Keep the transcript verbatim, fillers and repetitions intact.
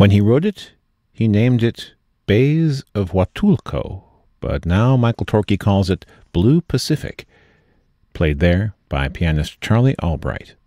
When he wrote it, he named it Bays of Huatulco, but now Michael Torke calls it Blue Pacific, played there by pianist Charlie Albright.